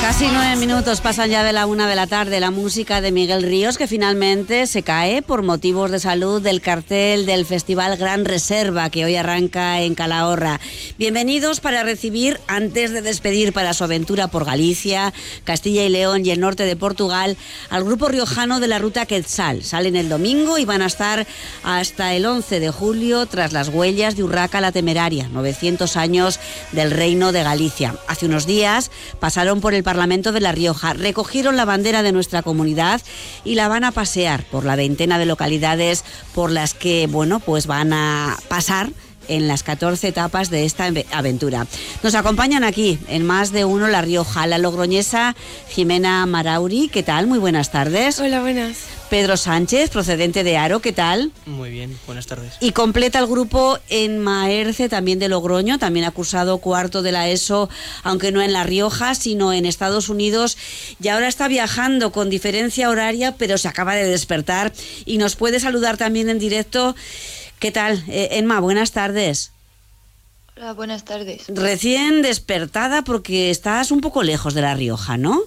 Casi 9 minutos pasan ya de la 1 de la tarde. La música de Miguel Ríos, que finalmente se cae por motivos de salud del cartel del Festival Gran Reserva, que hoy arranca en Calahorra. Bienvenidos para recibir, antes de despedir para su aventura por Galicia, Castilla y León y el norte de Portugal, al grupo riojano de la Ruta Quetzal. Salen el domingo y van a estar hasta el 11 de julio tras las huellas de Urraca la Temeraria, 900 años del Reino de Galicia. Hace unos días pasaron por el Parlamento de La Rioja, recogieron la bandera de nuestra comunidad y la van a pasear por la veintena de localidades por las que, pues van a pasar en las 14 etapas de esta aventura. Nos acompañan aquí, en Más de Uno La Rioja, la logroñesa Jimena Marauri. ¿Qué tal? Muy buenas tardes. Hola, buenas. Pedro Sánchez, procedente de Haro. ¿Qué tal? Muy bien, buenas tardes. Y completa el grupo Enma Erce, también de Logroño, también ha cursado cuarto de la ESO, aunque no en La Rioja, sino en Estados Unidos, y ahora está viajando con diferencia horaria, pero se acaba de despertar y nos puede saludar también en directo. ¿Qué tal, Enma? Buenas tardes. Hola, buenas tardes. Recién despertada porque estás un poco lejos de La Rioja, ¿no?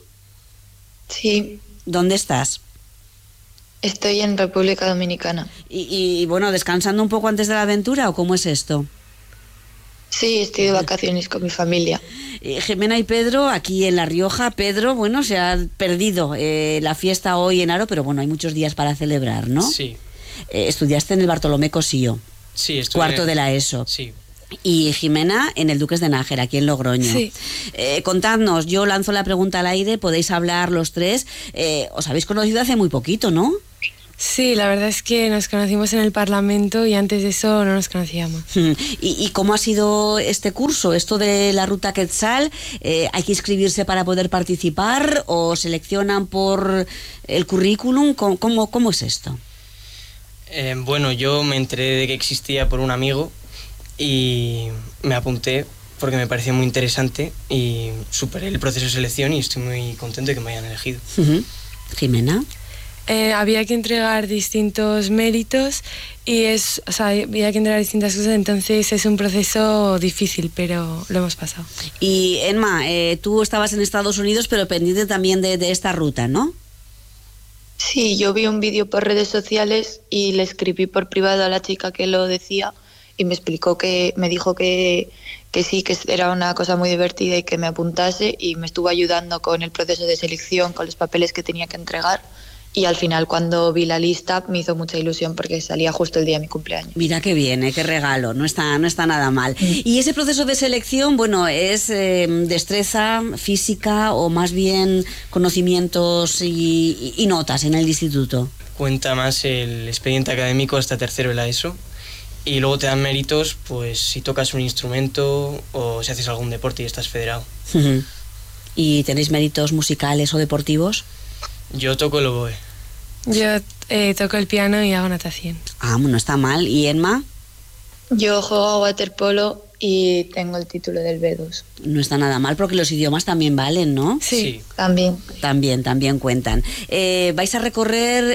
Sí. ¿Dónde estás? Estoy en República Dominicana. Y ¿descansando un poco antes de la aventura o cómo es esto? Sí, estoy de vacaciones con mi familia. Jimena y Pedro, aquí en La Rioja. Pedro, se ha perdido la fiesta hoy en Haro, pero hay muchos días para celebrar, ¿no? Sí. Estudiaste en el Bartolomé Cosío. Sí, estudié. Cuarto de la ESO. Sí. Y Jimena en el Duques de Nájera, aquí en Logroño. Sí. Contadnos, yo lanzo la pregunta al aire, podéis hablar los tres. Os habéis conocido hace muy poquito, ¿no? Sí, la verdad es que nos conocimos en el Parlamento y antes de eso no nos conocíamos. ¿Y cómo ha sido este curso, esto de la Ruta Quetzal? ¿Hay que inscribirse para poder participar o seleccionan por el currículum? ¿Cómo es esto? Yo me enteré de que existía por un amigo y me apunté porque me pareció muy interesante y superé el proceso de selección y estoy muy contento de que me hayan elegido. ¿Jimena? Había que entregar distintos méritos y había que entregar distintas cosas, entonces es un proceso difícil, pero lo hemos pasado. Y Enma, tú estabas en Estados Unidos, pero pendiente también de esta ruta, ¿no? Sí, yo vi un vídeo por redes sociales y le escribí por privado a la chica que lo decía y me dijo que sí, que era una cosa muy divertida y que me apuntase, y me estuvo ayudando con el proceso de selección, con los papeles que tenía que entregar. Y al final, cuando vi la lista, me hizo mucha ilusión porque salía justo el día de mi cumpleaños. Mira qué bien, qué regalo, no está nada mal. Y ese proceso de selección, ¿es destreza física o más bien conocimientos y notas en el instituto? Cuenta más el expediente académico hasta tercero de la ESO y luego te dan méritos, pues si tocas un instrumento o si haces algún deporte y estás federado. ¿Y tenéis méritos musicales o deportivos? Yo toco el oboe. Yo toco el piano y hago natación. No está mal. ¿Y Enma? Yo juego a waterpolo y tengo el título del B2. No está nada mal porque los idiomas también valen, ¿no? Sí. También. También cuentan. Vais a recorrer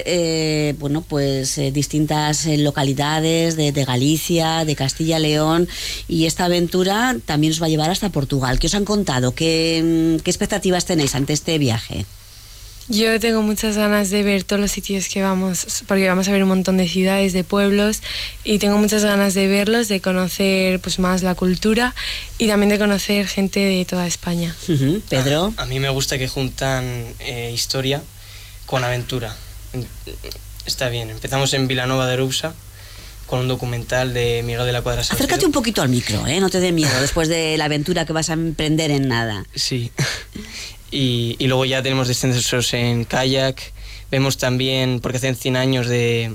distintas localidades de Galicia, de Castilla y León, y esta aventura también os va a llevar hasta Portugal. ¿Qué os han contado? ¿Qué expectativas tenéis ante este viaje? Yo tengo muchas ganas de ver todos los sitios que vamos, porque vamos a ver un montón de ciudades, de pueblos, y tengo muchas ganas de verlos, de conocer más la cultura y también de conocer gente de toda España. Pedro. A mí me gusta que juntan historia con aventura. Está bien, empezamos en Vilanova de Arousa con un documental de Miguel de la Cuadra Salcedo. Acércate un poquito al micro, no te dé miedo después de la aventura que vas a emprender en nada. Sí. Y luego ya tenemos descensos en kayak. Vemos también, porque hacen 100 años de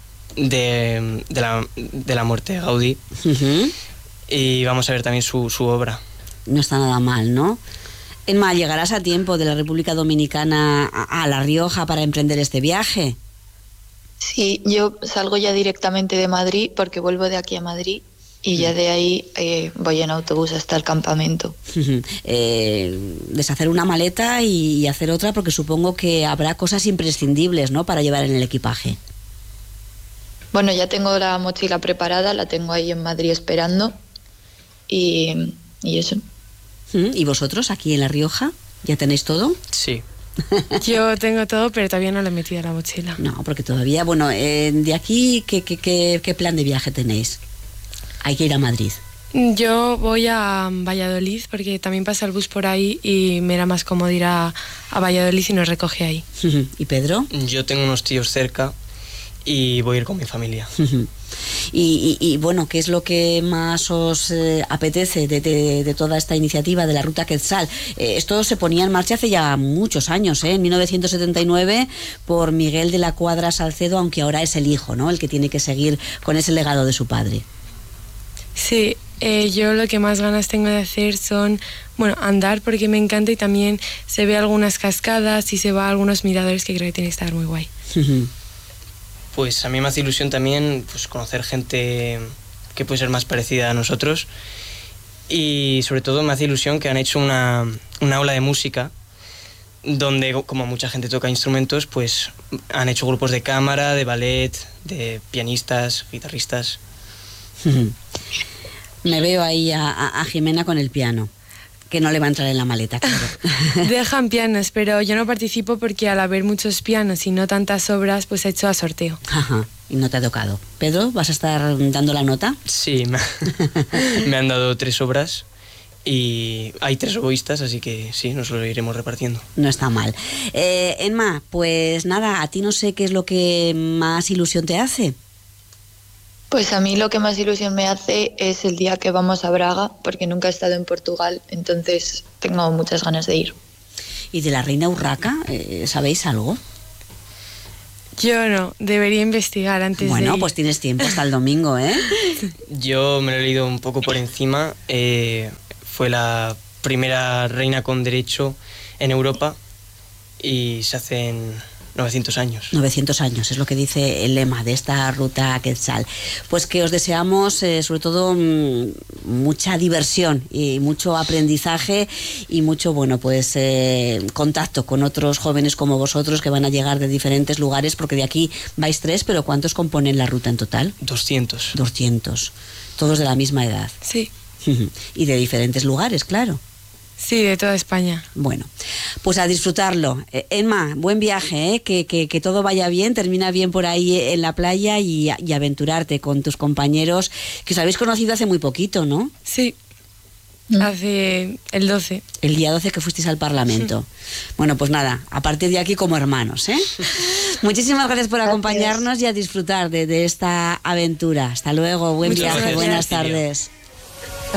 la muerte de Gaudí. Y vamos a ver también su obra. No está nada mal, ¿no? Enma, ¿llegarás a tiempo de la República Dominicana a La Rioja para emprender este viaje? Sí, yo salgo ya directamente de Madrid porque vuelvo de aquí a Madrid. Y ya de ahí voy en autobús hasta el campamento. Deshacer una maleta y hacer otra, porque supongo que habrá cosas imprescindibles, ¿no?, para llevar en el equipaje. Bueno, ya tengo la mochila preparada, la tengo ahí en Madrid esperando y eso. ¿Y vosotros aquí en La Rioja? ¿Ya tenéis todo? Sí. Yo tengo todo, pero todavía no lo he metido a la mochila. No, porque todavía, bueno, de aquí, ¿qué plan de viaje tenéis? Hay que ir a Madrid. Yo voy a Valladolid porque también pasa el bus por ahí y me era más cómodo ir a Valladolid y nos recoge ahí. ¿Y Pedro? Yo tengo unos tíos cerca y voy a ir con mi familia. Y bueno, ¿qué es lo que más os apetece de toda esta iniciativa de la Ruta Quetzal? Esto se ponía en marcha hace ya muchos años, en 1979, por Miguel de la Cuadra Salcedo, aunque ahora es el hijo, ¿no?, el que tiene que seguir con ese legado de su padre. Sí, yo lo que más ganas tengo de hacer son, bueno, andar porque me encanta y también se ve algunas cascadas y se va a algunos miradores que creo que tiene que estar muy guay. Pues a mí me hace ilusión también pues, conocer gente que puede ser más parecida a nosotros y sobre todo me hace ilusión que han hecho una aula de música donde como mucha gente toca instrumentos, pues han hecho grupos de cámara, de ballet, de pianistas, guitarristas. Me veo ahí a Jimena con el piano, que no le va a entrar en la maleta, claro. Dejan pianos, pero yo no participo porque al haber muchos pianos y no tantas obras, pues he hecho a sorteo. Ajá, y no te ha tocado. Pedro, ¿vas a estar dando la nota? Sí, me han dado 3 obras y hay 3 oboístas, así que sí, nos lo iremos repartiendo. No está mal. Emma, pues nada, a ti no sé qué es lo que más ilusión te hace. Pues a mí lo que más ilusión me hace es el día que vamos a Braga, porque nunca he estado en Portugal, entonces tengo muchas ganas de ir. ¿Y de la Reina Urraca, sabéis algo? Yo no, debería investigar antes de ir. Bueno, pues tienes tiempo hasta el domingo, ¿eh? Yo me lo he leído un poco por encima. Fue la primera reina con derecho en Europa y se hace en 900 años. 900 años, es lo que dice el lema de esta Ruta Quetzal. Pues que os deseamos, sobre todo, mucha diversión y mucho aprendizaje y mucho, bueno, pues contacto con otros jóvenes como vosotros que van a llegar de diferentes lugares, porque de aquí vais 3, pero ¿cuántos componen la ruta en total? 200. 200, todos de la misma edad. Sí. Y de diferentes lugares, claro. Sí, de toda España. Bueno, pues a disfrutarlo. Emma, buen viaje, que todo vaya bien, termina bien por ahí en la playa y aventurarte con tus compañeros, que os habéis conocido hace muy poquito, ¿no? Sí, hace el 12. El día 12 que fuisteis al Parlamento. Bueno, pues nada, a partir de aquí como hermanos, ¿eh? Muchísimas gracias por acompañarnos y a disfrutar de esta aventura. Hasta luego, buen Muchas viaje, gracias. buenas tardes.